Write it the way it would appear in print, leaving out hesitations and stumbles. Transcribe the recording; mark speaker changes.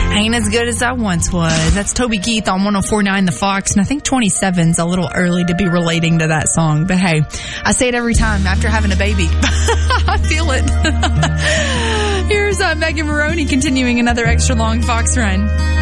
Speaker 1: Ain't as good as I once was. That's Toby Keith on 104.9 The Fox, and I think 27's a little early to be relating to that song, but hey, I say it every time after having a baby. I feel it. Here's Megan Maroney continuing another extra long Fox run.